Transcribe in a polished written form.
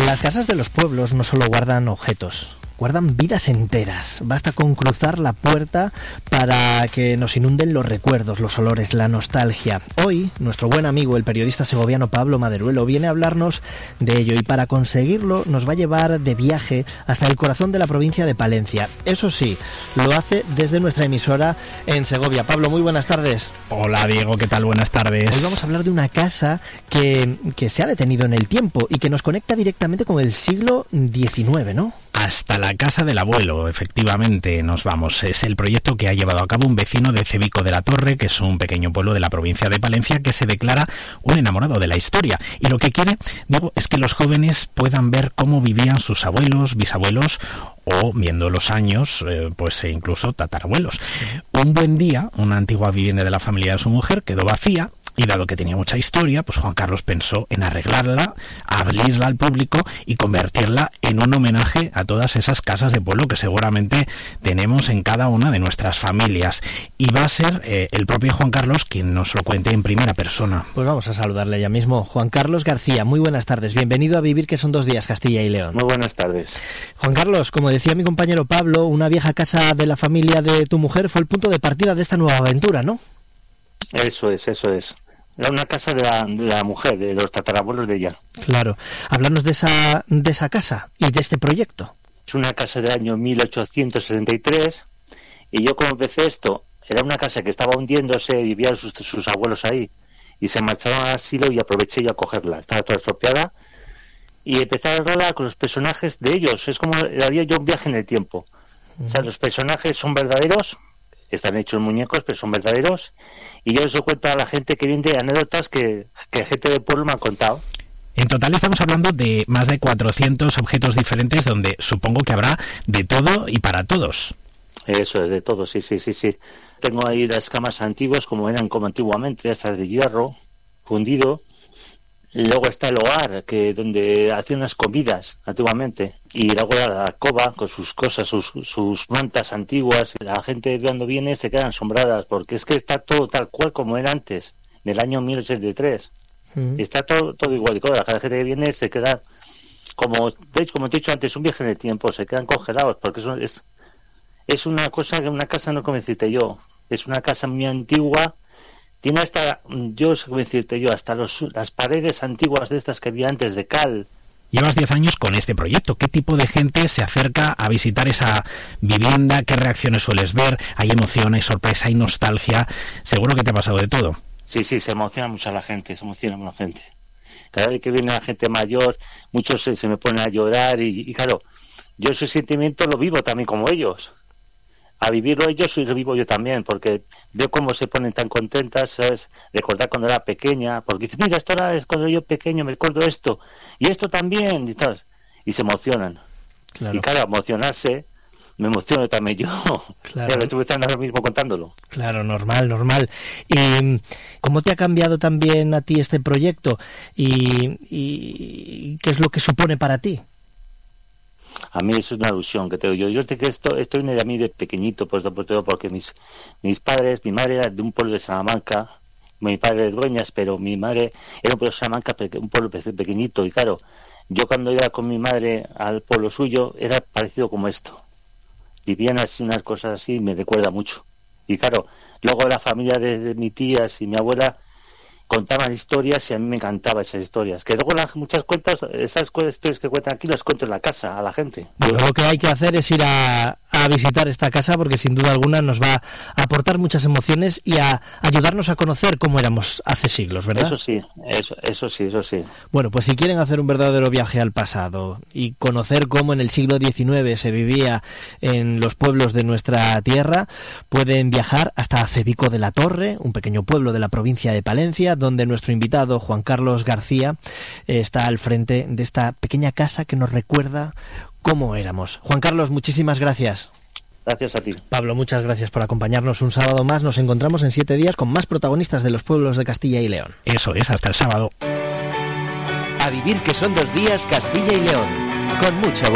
Las casas de los pueblos no solo guardan objetos, guardan vidas enteras. Basta con cruzar la puerta para que nos inunden los recuerdos, los olores, la nostalgia. Hoy, nuestro buen amigo, el periodista segoviano Pablo Maderuelo, viene a hablarnos de ello y para conseguirlo nos va a llevar de viaje hasta el corazón de la provincia de Palencia. Eso sí, lo hace desde nuestra emisora en Segovia. Pablo, muy buenas tardes. Hola Diego, ¿qué tal? Buenas tardes. Hoy vamos a hablar de una casa que se ha detenido en el tiempo y que nos conecta directamente con el siglo XIX, ¿no? Hasta la casa del abuelo, efectivamente, nos vamos. Es el proyecto que ha llevado a cabo un vecino de Cebico de la Torre, que es un pequeño pueblo de la provincia de Palencia, que se declara un enamorado de la historia. Y lo que quiere, digo, es que los jóvenes puedan ver cómo vivían sus abuelos, bisabuelos, o viendo los años, pues incluso tatarabuelos. Un buen día, una antigua vivienda de la familia de su mujer quedó vacía, y dado que tenía mucha historia, pues Juan Carlos pensó en arreglarla, abrirla al público y convertirla en un homenaje a todas esas casas de pueblo que seguramente tenemos en cada una de nuestras familias. Y va a ser el propio Juan Carlos quien nos lo cuente en primera persona. Pues vamos a saludarle ya mismo. Juan Carlos García, muy buenas tardes. Bienvenido a Vivir que son 2 días, Castilla y León. Muy buenas tardes. Juan Carlos, como decía mi compañero Pablo, una vieja casa de la familia de tu mujer fue el punto de partida de esta nueva aventura, ¿no? Eso es. Era una casa de la mujer, de los tatarabuelos de ella. Claro. Háblanos de esa casa y de este proyecto. Es una casa del año 1863 y yo como empecé esto, era una casa que estaba hundiéndose, vivían sus abuelos ahí y se marcharon al asilo y aproveché yo a cogerla. Estaba toda estropeada y empecé a hablarla con los personajes de ellos. Es como haría yo un viaje en el tiempo. O sea, los personajes son verdaderos, están hechos muñecos, pero son verdaderos. Y yo les cuento a la gente que viene de anécdotas que gente del pueblo me ha contado. En total estamos hablando de más de 400 objetos diferentes donde supongo que habrá de todo y para todos. Eso es, de todo, sí. Tengo ahí las camas antiguas como eran como antiguamente, estas de hierro, fundido. Luego está el hogar, que donde hacían unas comidas antiguamente. Y luego la alcoba con sus cosas, sus mantas antiguas. La gente cuando viene se quedan asombradas porque es que está todo tal cual como era antes, del año 1083. Está todo igual. Y claro, la gente que viene se queda, como te he dicho antes, un viaje en el tiempo, se quedan congelados porque es una cosa que una casa, no como decirte yo, es una casa muy antigua. Tiene hasta, hasta las paredes antiguas de estas que había antes de cal. Llevas 10 años con este proyecto. ¿Qué tipo de gente se acerca a visitar esa vivienda? ¿Qué reacciones sueles ver? ¿Hay emoción, hay sorpresa, hay nostalgia? Seguro que te ha pasado de todo. Sí, se emociona mucho la gente, Cada vez que viene la gente mayor, muchos se me ponen a llorar y claro, yo ese sentimiento lo vivo también como ellos. A vivirlo ellos y lo vivo yo también, porque veo cómo se ponen tan contentas, ¿sabes? Recordar cuando era pequeña, porque dicen, mira, esto era cuando yo pequeño, me recuerdo esto, y esto también, y se emocionan. Claro. Y claro, emocionarse, me emociono también yo. Claro. Ya estuve estando ahora mismo contándolo. Claro, normal. ¿Y cómo te ha cambiado también a ti este proyecto? ¿Y qué es lo que supone para ti? A mí es una ilusión que tengo yo. Yo sé que esto viene de mí de pequeñito, pues porque mis padres, mi madre era de un pueblo de Salamanca, mi padre de Dueñas, pero mi madre era un pueblo de Salamanca, un pueblo pequeñito, y claro, yo cuando iba con mi madre al pueblo suyo, era parecido como esto. Vivían así unas cosas así, me recuerda mucho. Y claro, luego la familia de mis tías y mi abuela contaban historias y a mí me encantaban esas historias. Que luego muchas cuentas, esas historias que cuentan aquí las cuento en la casa a la gente. Bueno, lo que hay que hacer es ir a visitar esta casa porque sin duda alguna nos va a aportar muchas emociones y a ayudarnos a conocer cómo éramos hace siglos, ¿verdad? Eso sí. Bueno, pues si quieren hacer un verdadero viaje al pasado y conocer cómo en el siglo XIX se vivía en los pueblos de nuestra tierra, pueden viajar hasta Cebico de la Torre, un pequeño pueblo de la provincia de Palencia, donde nuestro invitado, Juan Carlos García, está al frente de esta pequeña casa que nos recuerda cómo éramos. Juan Carlos, muchísimas gracias. Gracias a ti. Pablo, muchas gracias por acompañarnos un sábado más. Nos encontramos en 7 días con más protagonistas de los pueblos de Castilla y León. Eso es, hasta el sábado. A vivir que son 2 días, Castilla y León. Con mucho